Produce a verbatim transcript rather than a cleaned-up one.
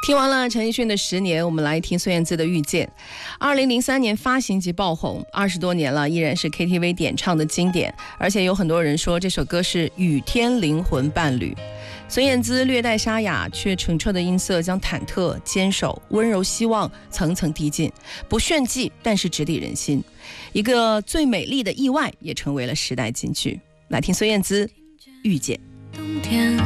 听完了陈奕迅的十年，我们来听孙燕姿的遇见。二零零三年发行即爆红，二十多年了，依然是 K T V 点唱的经典，而且有很多人说这首歌是雨天灵魂伴侣。孙燕姿略带沙哑却澄澈的音色，将忐忑、坚守、温柔、希望层层递进，不炫技，但是直抵人心。一个最美丽的意外，也成为了时代金句。来听孙燕姿《遇见》。冬天